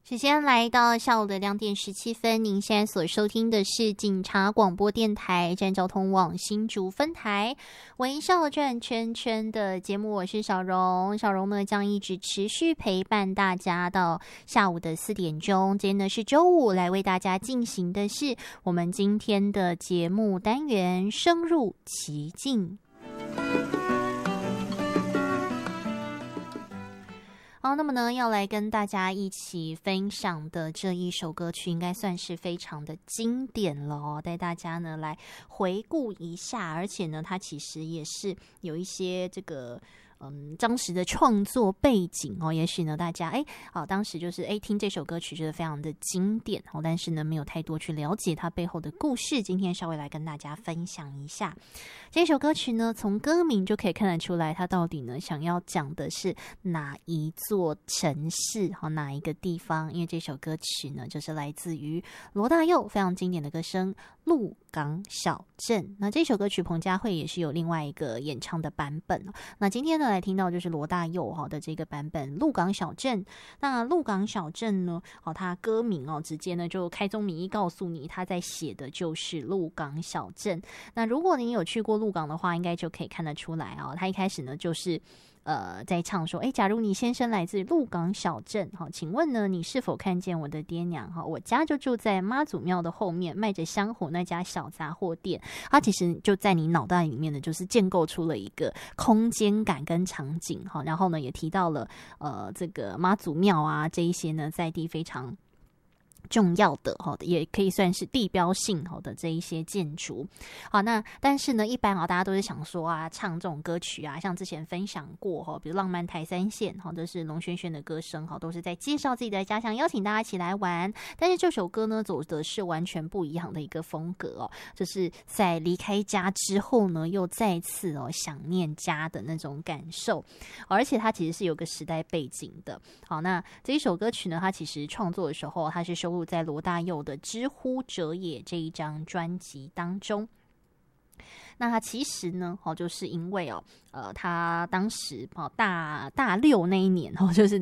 时间来到下午的2:17，您现在所收听的是警察广播电台站交通网新竹分台微笑转圈圈的节目，我是小荣。小荣呢将一直持续陪伴大家到下午的4点钟。今天呢是周五，来为大家进行的是我们今天的节目单元深入其境。好，那么呢，要来跟大家一起分享的这一首歌曲，应该算是非常的经典了哦，带大家呢来回顾一下，而且呢，它其实也是有一些这个当时的创作背景哦，也许呢大家当时就是听这首歌曲觉得非常的经典哦，但是呢没有太多去了解它背后的故事，今天稍微来跟大家分享一下。这首歌曲呢，从歌名就可以看得出来，它到底呢想要讲的是哪一座城市哪一个地方？因为这首歌曲呢，就是来自于罗大佑非常经典的歌声《鹿港小镇》。那这首歌曲彭佳慧也是有另外一个演唱的版本。那今天呢来听到就是罗大佑的这个版本《鹿港小镇》。那鹿港小镇呢，它歌名直接呢就开宗明义告诉你，他在写的就是鹿港小镇。那如果你有去过鹿港的话，应该就可以看得出来他一开始呢就是在唱说，假如你先生来自鹿港小镇，请问呢，你是否看见我的爹娘？我家就住在妈祖庙的后面，卖着香火那家小杂货店。它其实就在你脑袋里面呢，就是建构出了一个空间感跟场景，然后呢，也提到了这个妈祖庙啊这一些呢，在地非常重要的也可以算是地标性的这一些建筑。好，那但是呢，一般大家都是想说唱这种歌曲像之前分享过比如浪漫台三线这是龙轩轩的歌声都是在介绍自己的家乡，邀请大家一起来玩。但是这首歌呢，走的是完全不一样的一个风格就是在离开家之后呢，又再次想念家的那种感受。而且它其实是有个时代背景的。好，那这一首歌曲呢，它其实创作的时候，它是收录在罗大佑的《知乎者也》这一张专辑当中。那他其实呢，就是因为他当时大六那一年就是